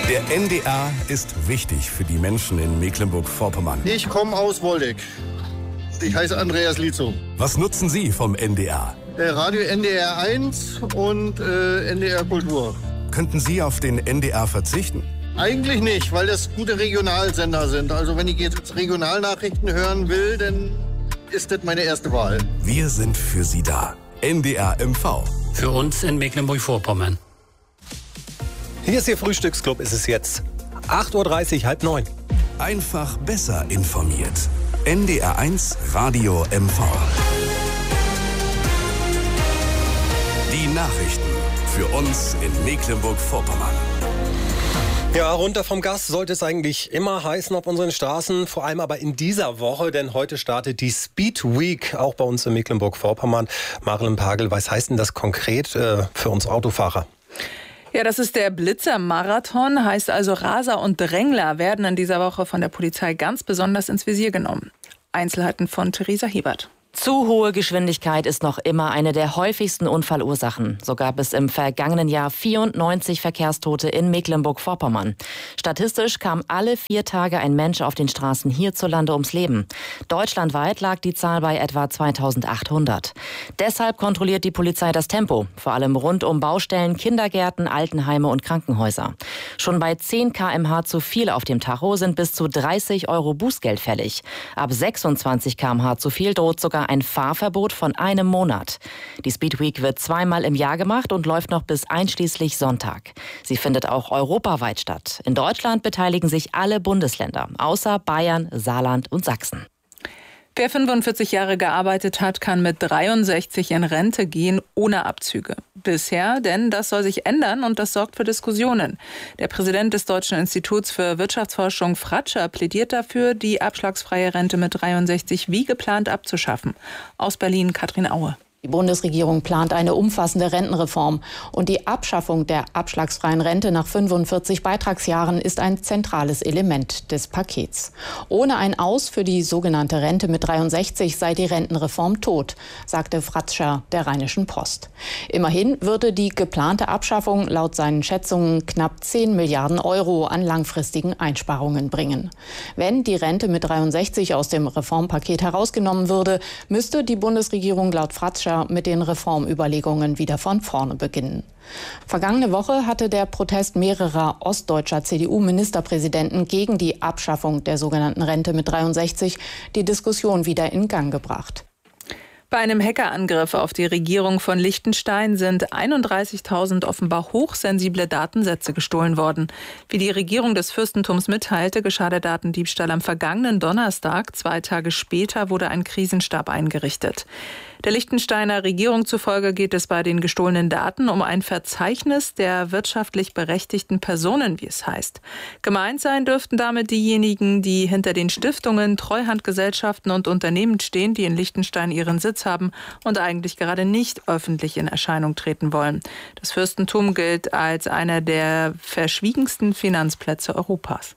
Der NDR ist wichtig für die Menschen in Mecklenburg-Vorpommern. Ich komme aus Woldeck. Ich heiße Andreas Lietzow. Was nutzen Sie vom NDR? Radio NDR 1 und NDR Kultur. Könnten Sie auf den NDR verzichten? Eigentlich nicht, weil das gute Regionalsender sind. Also wenn ich jetzt Regionalnachrichten hören will, dann ist das meine erste Wahl. Wir sind für Sie da. NDR MV. Für uns in Mecklenburg-Vorpommern. Hier ist Ihr Frühstücksclub, ist es jetzt 8:30 Uhr, 8:30. Einfach besser informiert. NDR 1 Radio MV. Die Nachrichten für uns in Mecklenburg-Vorpommern. Ja, runter vom Gas sollte es eigentlich immer heißen auf unseren Straßen, vor allem aber in dieser Woche, denn heute startet die Speed Week, auch bei uns in Mecklenburg-Vorpommern. Marilyn Pagel, was heißt denn das konkret für uns Autofahrer? Ja, das ist der Blitzer-Marathon, heißt also Raser und Drängler werden in dieser Woche von der Polizei ganz besonders ins Visier genommen. Einzelheiten von Theresa Hebert. Zu hohe Geschwindigkeit ist noch immer eine der häufigsten Unfallursachen. So gab es im vergangenen Jahr 94 Verkehrstote in Mecklenburg-Vorpommern. Statistisch kam alle 4 Tage ein Mensch auf den Straßen hierzulande ums Leben. Deutschlandweit lag die Zahl bei etwa 2800. Deshalb kontrolliert die Polizei das Tempo, vor allem rund um Baustellen, Kindergärten, Altenheime und Krankenhäuser. Schon bei 10 km/h zu viel auf dem Tacho sind bis zu 30 € Bußgeld fällig. Ab 26 km/h zu viel droht sogar ein Fahrverbot von einem Monat. Die Speed Week wird 2-mal im Jahr gemacht und läuft noch bis einschließlich Sonntag. Sie findet auch europaweit statt. In Deutschland beteiligen sich alle Bundesländer, außer Bayern, Saarland und Sachsen. Wer 45 Jahre gearbeitet hat, kann mit 63 in Rente gehen, ohne Abzüge. Bisher, denn das soll sich ändern und das sorgt für Diskussionen. Der Präsident des Deutschen Instituts für Wirtschaftsforschung, Fratscher, plädiert dafür, die abschlagsfreie Rente mit 63 wie geplant abzuschaffen. Aus Berlin, Katrin Aue. Die Bundesregierung plant eine umfassende Rentenreform. Und die Abschaffung der abschlagsfreien Rente nach 45 Beitragsjahren ist ein zentrales Element des Pakets. Ohne ein Aus für die sogenannte Rente mit 63 sei die Rentenreform tot, sagte Fratscher der Rheinischen Post. Immerhin würde die geplante Abschaffung laut seinen Schätzungen knapp 10 Milliarden € an langfristigen Einsparungen bringen. Wenn die Rente mit 63 aus dem Reformpaket herausgenommen würde, müsste die Bundesregierung laut Fratscher mit den Reformüberlegungen wieder von vorne beginnen. Vergangene Woche hatte der Protest mehrerer ostdeutscher CDU-Ministerpräsidenten gegen die Abschaffung der sogenannten Rente mit 63 die Diskussion wieder in Gang gebracht. Bei einem Hackerangriff auf die Regierung von Liechtenstein sind 31.000 offenbar hochsensible Datensätze gestohlen worden. Wie die Regierung des Fürstentums mitteilte, geschah der Datendiebstahl am vergangenen Donnerstag. 2 Tage später wurde ein Krisenstab eingerichtet. Der Liechtensteiner Regierung zufolge geht es bei den gestohlenen Daten um ein Verzeichnis der wirtschaftlich berechtigten Personen, wie es heißt. Gemeint sein dürften damit diejenigen, die hinter den Stiftungen, Treuhandgesellschaften und Unternehmen stehen, die in Liechtenstein ihren Sitz haben und eigentlich gerade nicht öffentlich in Erscheinung treten wollen. Das Fürstentum gilt als einer der verschwiegensten Finanzplätze Europas.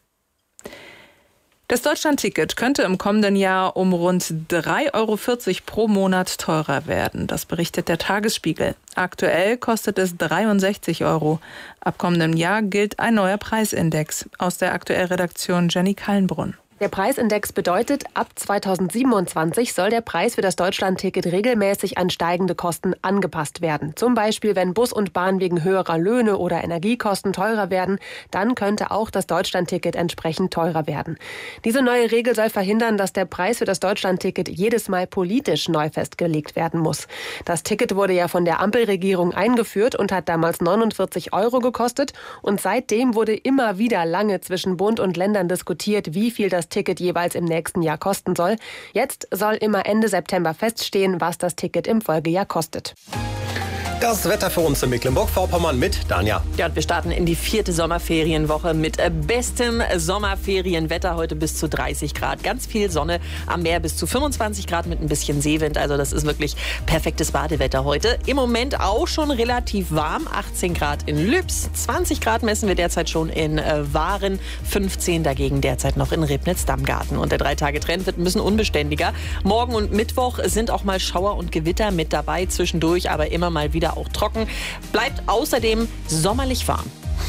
Das Deutschland-Ticket könnte im kommenden Jahr um rund 3,40 € pro Monat teurer werden. Das berichtet der Tagesspiegel. Aktuell kostet es 63 €. Ab kommendem Jahr gilt ein neuer Preisindex. Aus der Aktuell-Redaktion Jenny Kallenbrunn. Der Preisindex bedeutet, ab 2027 soll der Preis für das Deutschlandticket regelmäßig an steigende Kosten angepasst werden. Zum Beispiel, wenn Bus und Bahn wegen höherer Löhne oder Energiekosten teurer werden, dann könnte auch das Deutschlandticket entsprechend teurer werden. Diese neue Regel soll verhindern, dass der Preis für das Deutschlandticket jedes Mal politisch neu festgelegt werden muss. Das Ticket wurde ja von der Ampelregierung eingeführt und hat damals 49 € gekostet. Und seitdem wurde immer wieder lange zwischen Bund und Ländern diskutiert, wie viel das Ticket jeweils im nächsten Jahr kosten soll. Jetzt soll immer Ende September feststehen, was das Ticket im Folgejahr kostet. Das Wetter für uns in Mecklenburg-Vorpommern mit Danja. Ja, und wir starten in die 4. Sommerferienwoche mit bestem Sommerferienwetter. Heute bis zu 30 Grad. Ganz viel Sonne, am Meer bis zu 25 Grad mit ein bisschen Seewind. Also das ist wirklich perfektes Badewetter heute. Im Moment auch schon relativ warm. 18 Grad in Lübs. 20 Grad messen wir derzeit schon in Waren. 15 dagegen derzeit noch in Ribnitz-Dammgarten. Und der 3-Tage-Trend wird ein bisschen unbeständiger. Morgen und Mittwoch sind auch mal Schauer und Gewitter mit dabei zwischendurch, aber immer mal wieder auch trocken. Bleibt außerdem sommerlich warm.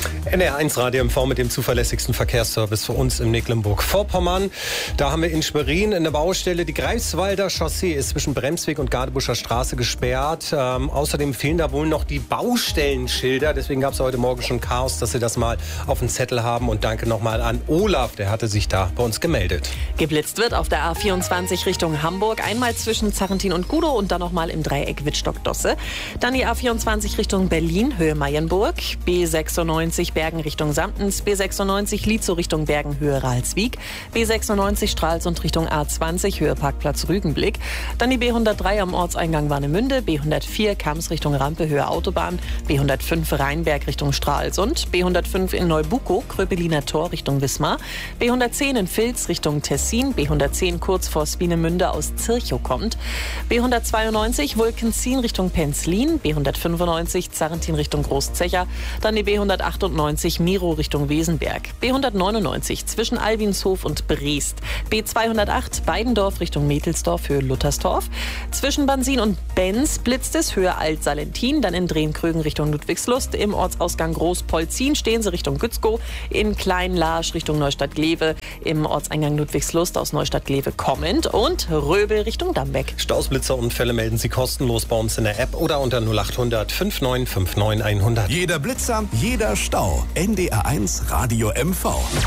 NDR1 Radio MV mit dem zuverlässigsten Verkehrsservice für uns in Mecklenburg-Vorpommern. Da haben wir in Schwerin eine Baustelle. Die Greifswalder Chaussee ist zwischen Bremsweg und Gardebuscher Straße gesperrt. Außerdem fehlen da wohl noch die Baustellenschilder. Deswegen gab es heute Morgen schon Chaos, dass Sie das mal auf dem Zettel haben. Und danke nochmal an Olaf, der hatte sich da bei uns gemeldet. Geblitzt wird auf der A24 Richtung Hamburg. Einmal zwischen Zarrentin und Gudow und dann nochmal im Dreieck Wittstock-Dosse. Dann die A24 Richtung Berlin, Höhe Mayenburg. B96 Bergen Richtung Samtens, B96 Lietzow Richtung Bergen, Höhe Ralswiek, B96 Stralsund Richtung A20, Höhe Parkplatz Rügenblick, dann die B103 am Ortseingang Warnemünde, B104 Kams Richtung Rampe, Höhe Autobahn, B105 Rheinberg Richtung Stralsund, B105 in Neubukow, Kröpeliner Tor Richtung Wismar, B110 in Vils Richtung Tessin, B110 kurz vor Swinemünde aus Zirchow kommt, B192 Wulkenzien Richtung Penzlin, B195 Zarrentin Richtung Großzecher, dann die B198 Miro Richtung Wesenberg, B199 zwischen Albinshof und Breest, B208 Beidendorf Richtung Metelsdorf, Höhe Luttersdorf, zwischen Bansin und Benz blitzt es, Höhe Alt-Salentin, dann in Drehn-Krögen Richtung Ludwigslust, im Ortsausgang Groß-Polzin stehen sie Richtung Gützkow, in Klein-Larsch Richtung Neustadt-Glewe, im Ortseingang Ludwigslust aus Neustadt-Glewe kommend und Röbel Richtung Dambeck. Stausblitzerunfälle melden Sie kostenlos bei uns in der App oder unter 0800 5959 100. Jeder Blitzer, jeder Stau. NDR1 Radio MV.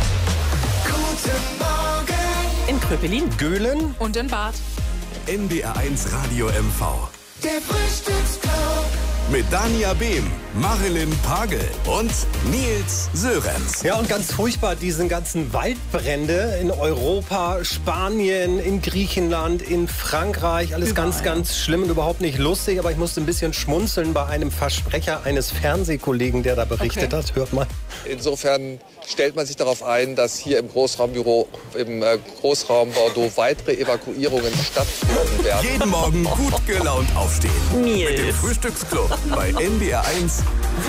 Guten Morgen in Kröpelin, Göhlen und in Bad. NDR1 Radio MV. Der Frühstücksclub. Mit Dania Behm, Marilyn Pagel und Nils Sörenz. Ja, und ganz furchtbar, diese ganzen Waldbrände in Europa, Spanien, in Griechenland, in Frankreich. Alles ganz, ganz schlimm und überhaupt nicht lustig. Aber ich musste ein bisschen schmunzeln bei einem Versprecher eines Fernsehkollegen, der da berichtet hat. Hört mal. Insofern stellt man sich darauf ein, dass hier im Großraumbüro, im Großraum Bordeaux weitere Evakuierungen stattfinden werden. Jeden Morgen gut gelaunt aufstehen. Nils. Mit dem Frühstücksclub bei NDR1